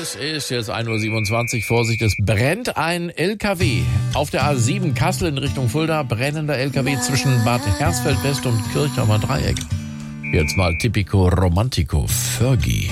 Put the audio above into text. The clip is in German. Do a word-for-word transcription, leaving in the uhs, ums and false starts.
Es ist jetzt ein Uhr siebenundzwanzig. Vorsicht, es brennt ein L K W. Auf der A sieben Kassel in Richtung Fulda, brennender L K W zwischen Bad Hersfeld West und Kirchheimer Dreieck. Jetzt mal Typico Romantico, Fergie.